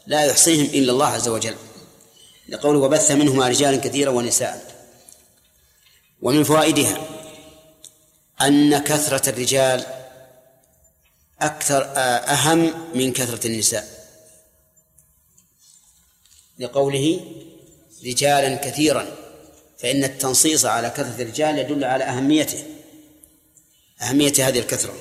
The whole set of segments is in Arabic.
لا يحصيهم إلا الله عز وجل، لقوله وبث منهما رجالا كثيرا ونساء. ومن فوائدها أن كثرة الرجال أهم من كثرة النساء، لقوله رجالا كثيرا، فإن التنصيص على كثرة الرجال يدل على أهمية هذه الكثرة.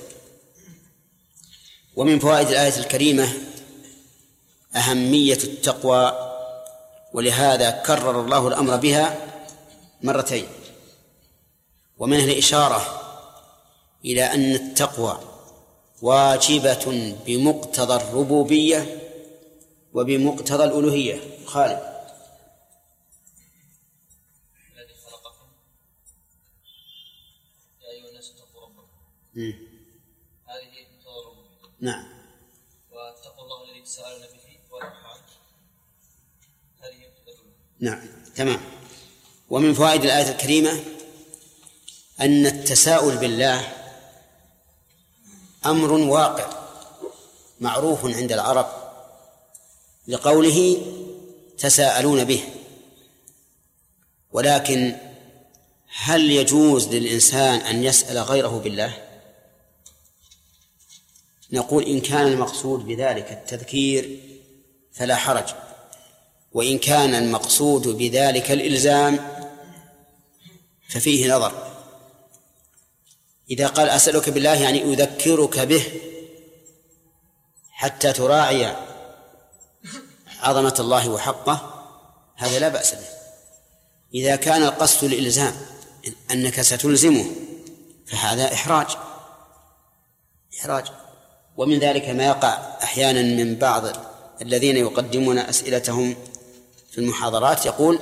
ومن فوائد الآية الكريمة أهمية التقوى، ولهذا كرر الله الأمر بها مرتين. ومنها الإشارة إلى أن التقوى واجبة بمقتضى الربوبية وبمقتضى الألوهية. خالد. الذي خلقكم يا أيها الناس اتقوا ربكم، هذه مقتضى الربوبية. نعم. واتقوا الله الذي تساءلون به والأرحام، هذه مقتضى الألوهية. نعم تمام. ومن فوائد الآية الكريمة أن التساؤل بالله أمر واقع معروف عند العرب، لقوله تساءلون به. ولكن هل يجوز للإنسان أن يسأل غيره بالله؟ نقول إن كان المقصود بذلك التذكير فلا حرج، وإن كان المقصود بذلك الإلزام ففيه نظر. إذا قال أسألك بالله يعني أذكرك به حتى تراعي عظمة الله وحقه، هذا لا بأس به. إذا كان القصد الإلزام أنك ستلزمه فهذا إحراج. ومن ذلك ما يقع أحيانا من بعض الذين يقدمون أسئلتهم في المحاضرات، يقول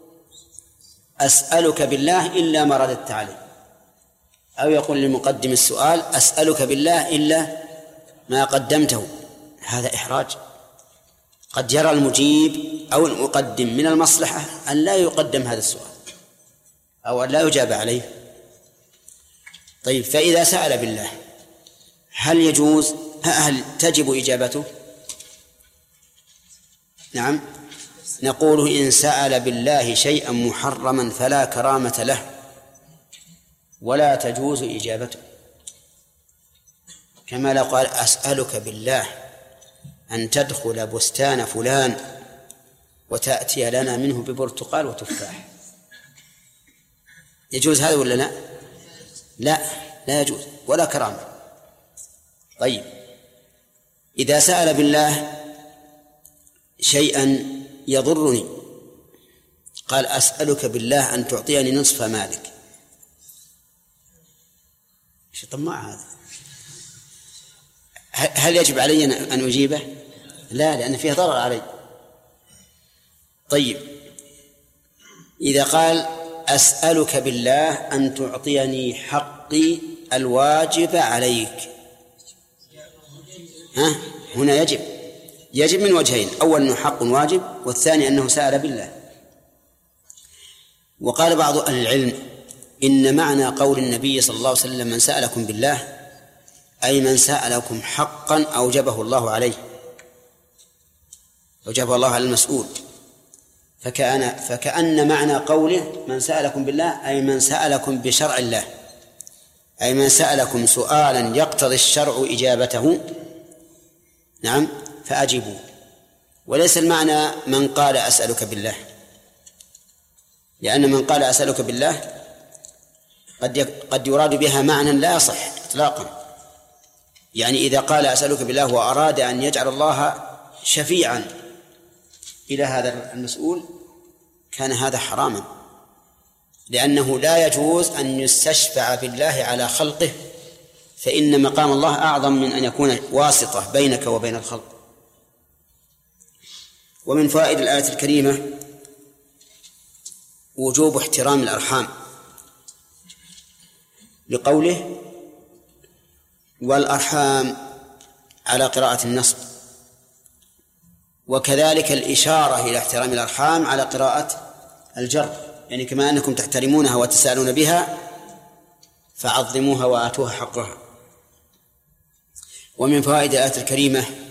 أسألك بالله إلا ما رددت عليه، أو يقول لمقدم السؤال أسألك بالله إلا ما قدمته. هذا إحراج. قد يرى المجيب أو المقدم من المصلحة أن لا يقدم هذا السؤال أو أن لا يجاب عليه. طيب، فإذا سأل بالله هل يجوز؟ هل تجب إجابته؟ نعم، نقول إن سأل بالله شيئا محرما فلا كرامة له ولا تجوز إجابته، كما لو قال أسألك بالله أن تدخل بستان فلان وتأتي لنا منه ببرتقال وتفاح، يجوز هذا ولا لا؟ لا يجوز ولا كرامة. طيب، إذا سأل بالله شيئا يضرني، قال أسألك بالله أن تعطيني نصف مالك، ايش طماع هذا؟ هل يجب علي أن أجيبه؟ لا، لأن فيه ضرر علي. طيب، إذا قال أسألك بالله أن تعطيني حقي الواجب عليك، هنا يجب من وجهين: أول أنه حق واجب، والثاني أنه سأل بالله. وقال بعض أهل العلم إن معنى قول النبي صلى الله عليه وسلم من سألكم بالله أي من سألكم حقا أوجبه الله عليه، أوجبه الله على المسؤول. فكأن معنى قوله من سألكم بالله أي من سألكم بشرع الله، أي من سألكم سؤالا يقتضي الشرع إجابته، نعم، فأجيبوا. وليس المعنى من قال أسألك بالله، لأن من قال أسألك بالله قد يراد بها معنى لا يصح إطلاقا. يعني إذا قال أسألك بالله وأراد أن يجعل الله شفيعا إلى هذا المسؤول كان هذا حراما، لأنه لا يجوز أن يستشفع بالله على خلقه، فإن مقام الله أعظم من أن يكون واسطة بينك وبين الخلق. ومن فوائد الآية الكريمة وجوب احترام الأرحام، لقوله والأرحام على قراءة النصب، وكذلك الإشارة إلى احترام الأرحام على قراءة الجر، يعني كما أنكم تحترمونها وتسألون بها فعظموها وآتوها حقها. ومن فوائد الآية الكريمة